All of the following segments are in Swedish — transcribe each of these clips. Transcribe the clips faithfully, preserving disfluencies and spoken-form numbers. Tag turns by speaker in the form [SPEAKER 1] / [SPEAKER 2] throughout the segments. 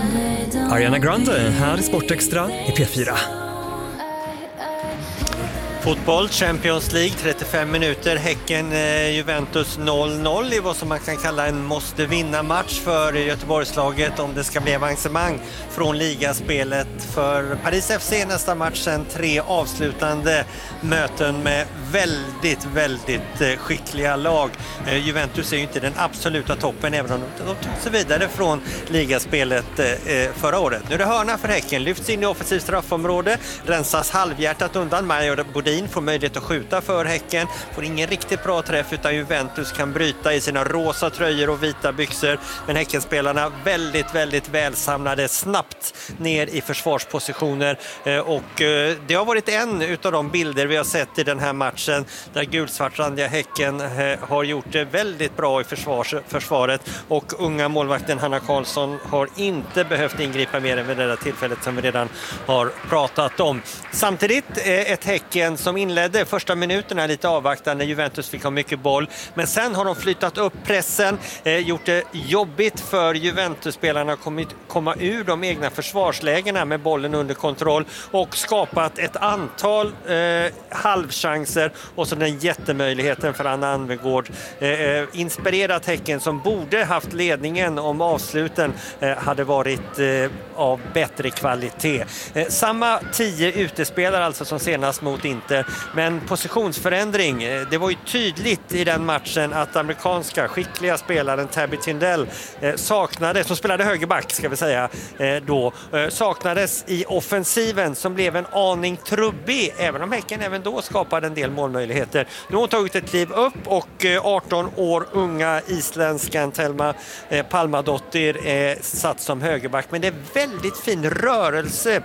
[SPEAKER 1] Ariana Grande här i Sportextra i P fyra.
[SPEAKER 2] Fotboll, Champions League, trettiofem minuter, Häcken eh, Juventus noll noll i vad som man kan kalla en måste vinna match för Göteborgslaget om det ska bli avancemang från ligaspelet. För Paris F C nästa match sen tre avslutande möten med väldigt, väldigt eh, skickliga lag. Eh, Juventus är ju inte den absoluta toppen även om de, de tog sig vidare från ligaspelet eh, förra året. Nu är det hörna för Häcken, lyfts in i offensivt straffområde, rensas halvhjärtat undan. Major Bodin får möjlighet att skjuta för Häcken, får ingen riktigt bra träff utan Juventus kan bryta i sina rosa tröjor och vita byxor. Men Häckenspelarna väldigt, väldigt välsamlade snabbt ner i försvarspositioner och det har varit en utav de bilder vi har sett i den här matchen där gulsvartrandiga Häcken har gjort det väldigt bra i försvars, försvaret och unga målvakten Hanna Karlsson har inte behövt ingripa mer än vid det där tillfället som vi redan har pratat om. Samtidigt ett Häcken som inledde första minuterna lite avvaktande. Juventus fick ha mycket boll, men sen har de flyttat upp pressen, eh, gjort det jobbigt för Juventus-spelarna att komma, komma ur de egna försvarslägena med bollen under kontroll och skapat ett antal eh, halvchanser och så den jättemöjligheten för Anna Anvegård. Eh, inspirerat Häcken som borde haft ledningen om avsluten eh, hade varit eh, av bättre kvalitet. Eh, samma tio utespelare alltså som senast mot Inter, men positionsförändring, det var ju tydligt i den matchen att amerikanska skickliga spelaren Tabby Tindell eh, saknades, som spelade högerback ska vi säga eh, då, eh, saknades i offensiven som blev en aning trubbig, även om Häcken även då skapade en del målmöjligheter. Nu har hon tagit ett kliv upp och eh, arton år unga isländskan Telma eh, Palmadottir eh, satt som högerback, men det är väldigt fin rörelse,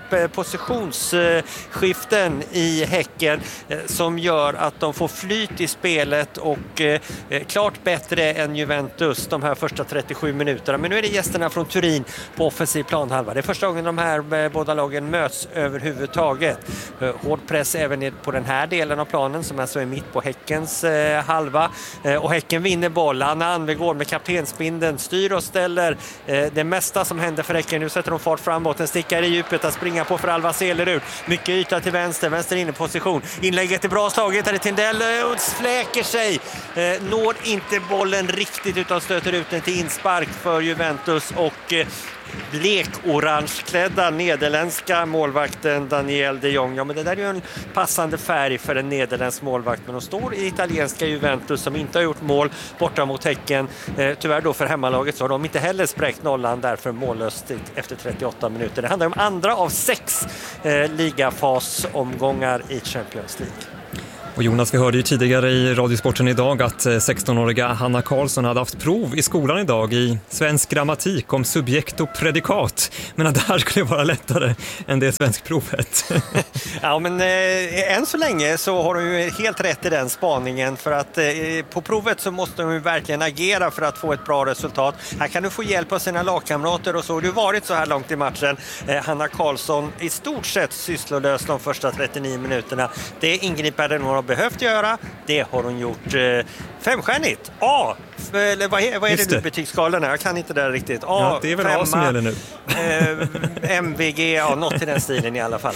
[SPEAKER 2] positionsskiften i Häcken eh, som gör att de får flyt i spelet och eh, klart bättre än Juventus de här första trettiosju minuterna. Men nu är det gästerna från Turin på offensiv planhalva. Det är första gången de här eh, båda lagen möts överhuvudtaget. Eh, hård press även på den här delen av planen som alltså är mitt på Häckens eh, halva. Eh, och Häcken vinner boll. Anna Anvegård med kaptensbindeln styr och ställer eh, det mesta som händer för Häcken. Nu sätter de fart framåt. Den stickar i djupet att springa på för Alva Selerud. Mycket yta till vänster. Vänster inne position. Inlägget är bra slaget. Där är Tindell och fläker sig. Eh, når inte bollen riktigt utan stöter ut den till inspark för Juventus och eh, blek-orangeklädda nederländska målvakten Daniel de Jong. Ja, men det där är ju en passande färg för en nederländsk målvakt, men de står i italienska Juventus som inte har gjort mål borta mot Häcken. Eh, tyvärr då för hemmalaget så har de inte heller spräckt nollan därför mållöst efter trettioåtta minuter. Det handlar om andra av sex eh, ligafasomgångar i Champions League.
[SPEAKER 1] Och Jonas, vi hörde ju tidigare i Radiosporten idag att sextonåriga Hanna Karlsson hade haft prov i skolan idag i svensk grammatik om subjekt och predikat. Men att det här skulle vara lättare än det svenskprovet.
[SPEAKER 2] Ja, men eh, än så länge så har de ju helt rätt i den spaningen, för att eh, på provet så måste de ju verkligen agera för att få ett bra resultat. Här kan du få hjälp av sina lagkamrater och så har det varit så här långt i matchen. Eh, Hanna Karlsson i stort sett sysslolös de första trettionio minuterna. Det ingripade några behövt göra, det har hon gjort. eh, femstjärnigt. A, eller vad är, vad är det nu betygsskalan? Jag kan inte det riktigt. A,
[SPEAKER 1] ja, det är väl femma, A som gäller nu.
[SPEAKER 2] eh, M V G, ja, något i den stilen i alla fall.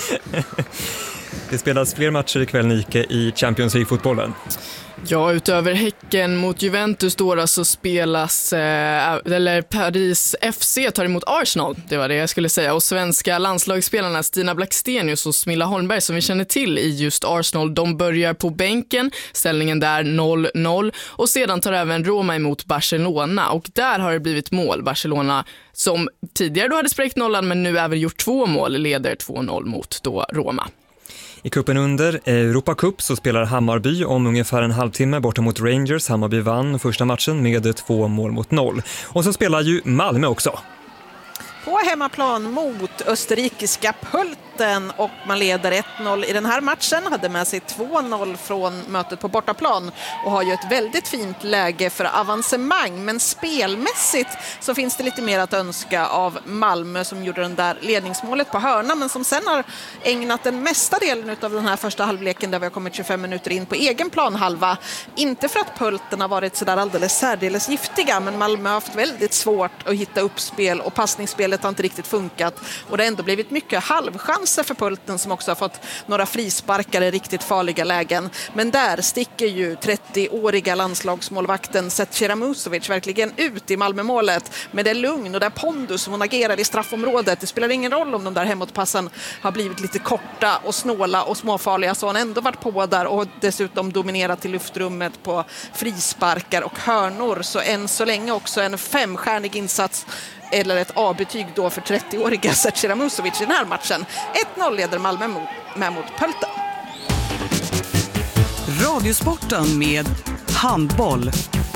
[SPEAKER 1] Det spelas fler matcher ikväll, Nike, i Champions League-fotbollen.
[SPEAKER 3] Ja, utöver Häcken mot Juventus då så spelas, eh, eller Paris F C tar emot Arsenal, det var det jag skulle säga. Och svenska landslagsspelarna Stina Blackstenius och Smilla Holmberg som vi känner till i just Arsenal, de börjar på bänken, ställningen där noll noll. Och sedan tar även Roma emot Barcelona och där har det blivit mål. Barcelona som tidigare då hade spräckt nollan men nu även gjort två mål, leder två noll mot då Roma.
[SPEAKER 1] I kuppen under Europa Cup så spelar Hammarby om ungefär en halvtimme borta mot Rangers. Hammarby vann första matchen med två mål mot noll. Och så spelar ju Malmö också.
[SPEAKER 4] På hemmaplan mot österrikiska Pulten och man leder ett noll i den här matchen. Hade med sig två noll från mötet på bortaplan och har ju ett väldigt fint läge för avancemang. Men spelmässigt så finns det lite mer att önska av Malmö som gjorde den där ledningsmålet på hörna, men som sen har ägnat den mesta delen av den här första halvleken där vi har kommit tjugofem minuter in på egen planhalva. Inte för att Pulten har varit så där alldeles särdeles giftiga, men Malmö har haft väldigt svårt att hitta uppspel och passningsspelet har inte riktigt funkat. Och det har ändå blivit mycket halvchanser för Pulten som också har fått några frisparkar i riktigt farliga lägen. Men där sticker ju trettioåriga landslagsmålvakten Zecira Musovic verkligen ut i Malmömålet med det lugn och det pondus som hon agerar i straffområdet. Det spelar ingen roll om de där hemåtpassen har blivit lite korta och snåla och småfarliga, så har hon ändå varit på där och dessutom dominerat i luftrummet på frisparkar och hörnor. Så än så länge också en femstjärnig insats eller ett A-betyg då för trettioåriga Zecira Musovic i den här matchen. ett noll leder Malmö mot, med mot Pulten.
[SPEAKER 5] Radiosporten med handboll.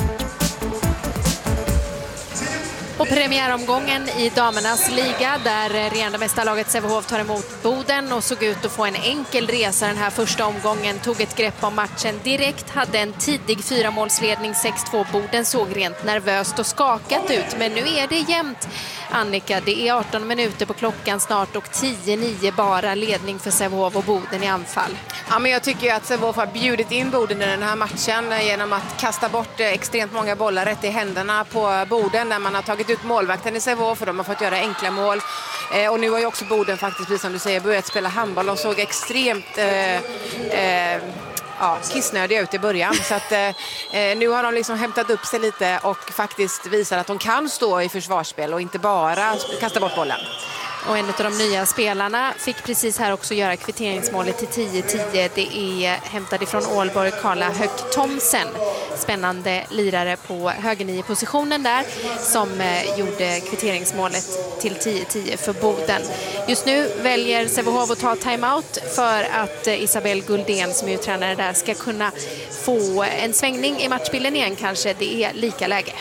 [SPEAKER 6] Och premiäromgången i damernas liga där regerande mästarlaget Sävehof tar emot Boden och såg ut att få en enkel resa den här första omgången. Tog ett grepp om matchen direkt, hade en tidig fyramålsledning sex två. Boden såg rent nervöst och skakat ut, men nu är det jämnt. Annika, det är arton minuter på klockan snart och tio nio bara ledning för Sävehof och Boden i anfall.
[SPEAKER 7] Ja, men jag tycker att Sävehof har bjudit in Boden i den här matchen genom att kasta bort extremt många bollar rätt i händerna på Boden när man har tagit ut målvakten i Sävehof för de har fått göra enkla mål. Eh, och nu har ju också Boden faktiskt, precis som du säger, börjat spela handboll. De såg extremt eh, eh, ja, kissnödiga ut i början. Så att, eh, nu har de liksom hämtat upp sig lite och faktiskt visar att de kan stå i försvarsspel och inte bara kasta bort bollen.
[SPEAKER 6] Och en av de nya spelarna fick precis här också göra kvitteringsmålet till tio tio. Det är hämtad ifrån Ålborg, Karla Höck Thomsen. Spännande lirare på högernio-positionen där som eh, gjorde kvitteringsmålet till tio tio för Boden. Just nu väljer Sävehof att ta timeout för att eh, Isabel Guldén som är tränare där ska kunna få en svängning i matchbilden igen kanske. Det är lika läge.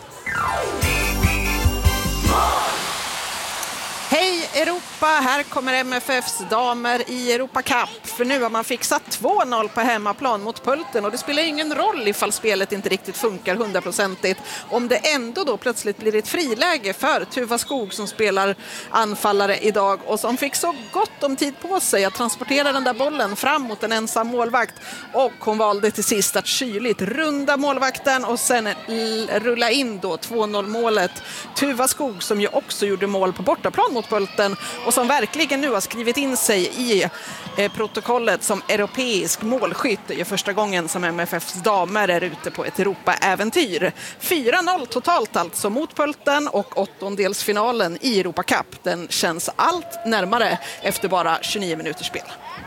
[SPEAKER 4] Hej Europa, här kommer M F F:s damer i Europa Cup. För nu har man fixat två noll på hemmaplan mot Pulten och det spelar ingen roll ifall spelet inte riktigt funkar hundraprocentigt. Om det ändå då plötsligt blir ett friläge för Tuva Skog som spelar anfallare idag och som fick så gott om tid på sig att transportera den där bollen fram mot en ensam målvakt. Och hon valde till sist att kyligt runda målvakten och sen rulla in då två noll målet. Tuva Skog som ju också gjorde mål på bortaplan mot Pulten och som verkligen nu har skrivit in sig i eh, protokollet som europeisk målskytt. Det är första gången som M F F:s damer är ute på ett Europa-äventyr. fyra noll totalt alltså mot Pulten och åttondelsfinalen i Europa Cup. Den känns allt närmare efter bara tjugonio minuters spel.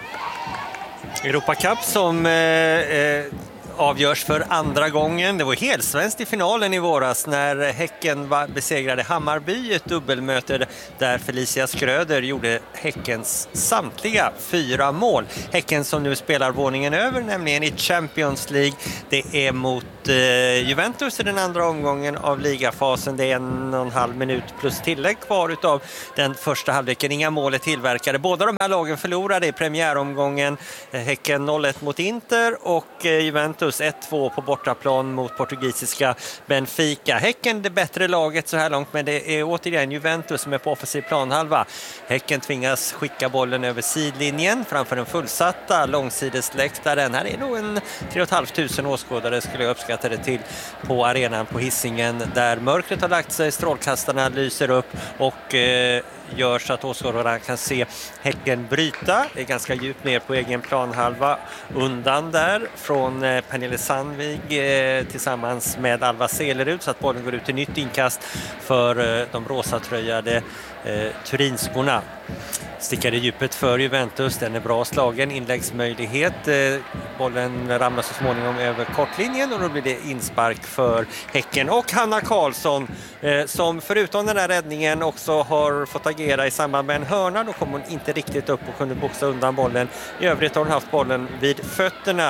[SPEAKER 2] Europa Cup som... Eh, eh... avgörs för andra gången. Det var helsvenskt i finalen i våras när Häcken besegrade Hammarby i ett dubbelmöte där Felicia Skröder gjorde Häckens samtliga fyra mål. Häcken som nu spelar våningen över, nämligen i Champions League. Det är mot eh, Juventus i den andra omgången av ligafasen. Det är en och en halv minut plus tillägg kvar utav den första halvleken. Inga mål är tillverkade. Båda de här lagen förlorade i premiäromgången. Häcken noll ett mot Inter och eh, Juventus ett två på bortaplan mot portugisiska Benfica. Häcken det bättre laget så här långt, men det är återigen Juventus som är på offensiv planhalva. Häcken tvingas skicka bollen över sidlinjen framför den fullsatta långsidesläktaren. Här är nog en tre tusen femhundra åskådare skulle jag uppskatta det till på arenan på Hisingen där mörkret har lagt sig, strålkastarna lyser upp och eh, gör så att åskådarna kan se Häcken bryta. Det är ganska djupt ner på egen planhalva undan där från eh, Pernille Sandvig eh, tillsammans med Alva Selerud så att bollen går ut till nytt inkast för eh, de rosatröjade eh, turinskorna. Stickade djupet för Juventus, den är bra slagen, inläggsmöjlighet. Eh, bollen ramlar så småningom över kortlinjen och då blir det inspark för Häcken. Och Hanna Karlsson eh, som förutom den här räddningen också har fått agera i samband med en hörna. Då kom hon inte riktigt upp och kunde boxa undan bollen. I övrigt har hon haft bollen vid fötterna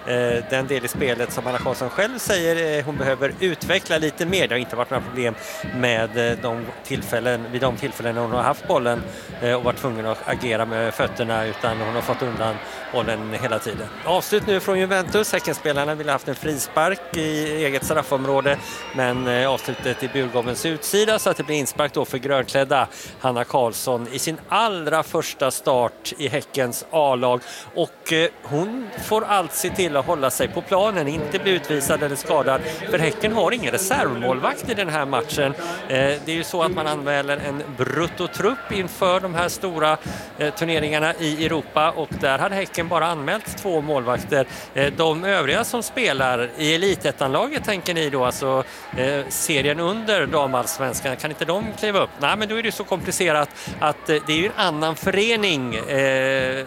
[SPEAKER 2] eh, den del i spelet som Hanna Karlsson själv säger eh, hon behöver utveckla lite mer. Det har inte varit några problem med eh, de tillfällen, vid de tillfällen hon har haft bollen eh, och varit tvungen att agera med fötterna, utan hon har fått undan bollen hela tiden. Avslut nu från Juventus. Häckenspelarna ville ha haft en frispark i eget straffområde, men eh, avslutet i burgårdens utsida, så att det blir inspark då för grönklädda Hanna Karlsson i sin allra första start i Häckens A-lag, och eh, hon får allt se till att hålla sig på planen, inte bli utvisad eller skadad, för Häcken har ingen reservmålvakt i den här matchen. Eh, det är ju så att man anmäler en bruttotrupp inför de här stora eh, turneringarna i Europa, och där hade Häcken bara anmält två målvakter. Eh, de övriga som spelar i elitettanlaget, tänker ni då, alltså eh, serien under damallsvenskan, kan inte de kliva upp? Nej, men då är det så komplicerat att eh, det är ju en annan förening eh,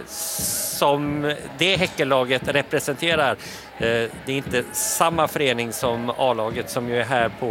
[SPEAKER 2] som det Häckenlaget representerar. Eh, det är inte samma förening som A-laget som ju är här på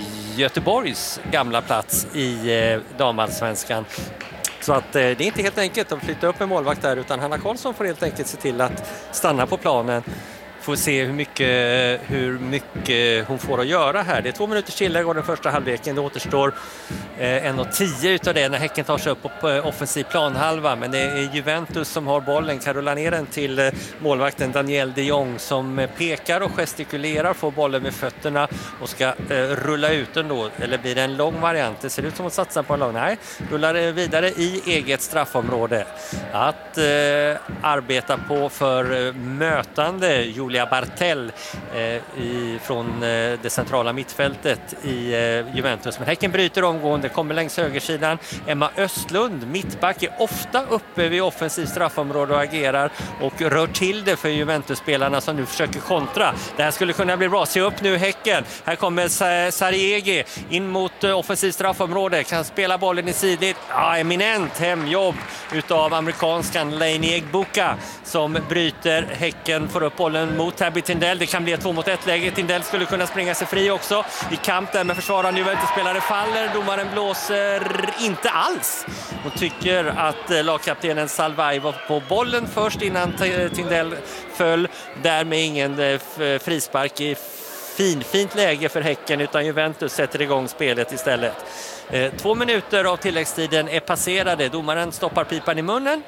[SPEAKER 2] Göteborgs gamla plats i eh, damallsvenskan. Så att eh, det är inte helt enkelt att flytta upp en målvakt där, utan Hanna Karlsson får helt enkelt se till att stanna på planen. Får se hur mycket, hur mycket hon får att göra här. Det är två minuters tillägg av den första halvleken. Det återstår eh, en och tio utav det när Häcken tar sig upp på eh, offensiv planhalva. Men det är Juventus som har bollen. Karollar ner den till eh, målvakten Daniel de Jong som eh, pekar och gestikulerar, får bollen med fötterna och ska eh, rulla ut den då. Eller blir det en lång variant? Det ser ut som att satsa på en lång. Nej, rullar vidare i eget straffområde. Att eh, arbeta på för eh, mötande Julia Bartell eh, i, från eh, det centrala mittfältet i eh, Juventus. Men Häcken bryter omgående, kommer längs högersidan. Emma Östlund, mittback, är ofta uppe vid offensiv straffområde och agerar och rör till det för Juventus-spelarna som nu försöker kontra. Det här skulle kunna bli bra. Se upp nu Häcken. Här kommer Sariegi in mot eh, offensiv straffområde. Kan spela bollen i sidled. Ja, eminent hemjobb utav amerikanskan Lainey Egbuka som bryter. Häcken får upp bollen mot Tabby Tindell. Det kan bli ett två mot ett läge. Tindell skulle kunna springa sig fri också. I kamp där med försvararen Juventus-spelare faller. Domaren blåser inte alls. Hon tycker att lagkaptenen Salvai var på bollen först innan Tindell föll. Därmed ingen frispark i fin, fint läge för Häcken, utan Juventus sätter igång spelet istället. Två minuter av tilläggstiden är passerade. Domaren stoppar pipan i munnen.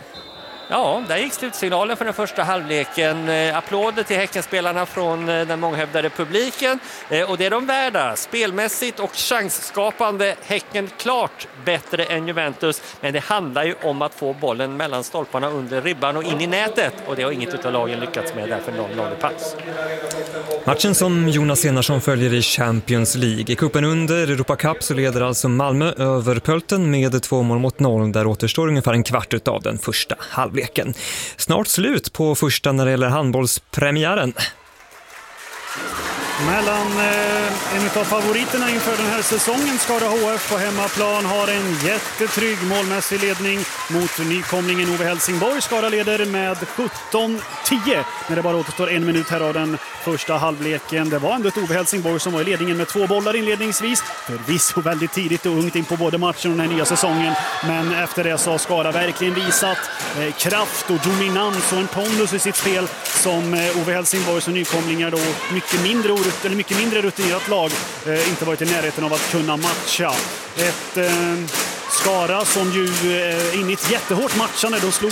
[SPEAKER 2] Ja, där gick slutsignalen för den första halvleken. Eh, applåder till Häckenspelarna från eh, den månghävdade publiken. Eh, och det är de värda. Spelmässigt och chansskapande. Häcken klart bättre än Juventus. Men det handlar ju om att få bollen mellan stolparna under ribban och in i nätet. Och det har inget utav lagen lyckats med, därför någon lång paus.
[SPEAKER 1] Matchen som Jonas Enarsson följer i Champions League. I kuppen under Europa Cup så leder alltså Malmö över Pölten med två mål mot noll. Där återstår ungefär en kvart utav den första halvleken. Snart slut på första när det gäller handbollspremiären.
[SPEAKER 8] Mellan eh, en av favoriterna inför den här säsongen, Skara H F på hemmaplan, har en jättetrygg målmässig ledning mot nykomlingen Ove Helsingborg. Skara leder med sjutton tio när det bara återstår en minut här av den första halvleken. Det var ändå ett Ove Helsingborg som var i ledningen med två bollar inledningsvis. Förvisso väldigt tidigt och ungt in på både matchen och den här nya säsongen. Men efter det så har Skara verkligen visat eh, kraft och dominans och en pondus i sitt spel som eh, Ove Helsingborg som nykomlingar då mycket mindre oro eller mycket mindre rutinerat lag eh, inte varit i närheten av att kunna matcha. Ett eh, Skara som ju är eh, inne i ett jättehårt matchande. Då slog